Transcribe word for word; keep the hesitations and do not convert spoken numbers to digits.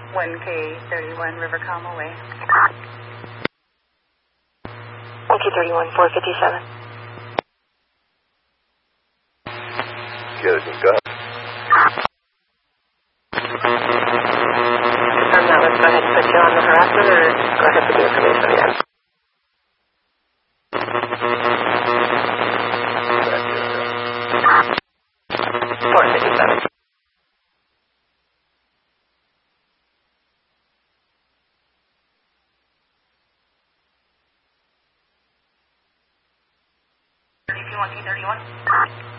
one K thirty-one Rivercom away. one K thirty-one, four fifty-seven. Get it, go ahead. Confirm that, let's go ahead and put you on the harassment, or go ahead with the information again. four fifty-seven. thirty-two, one K thirty-one.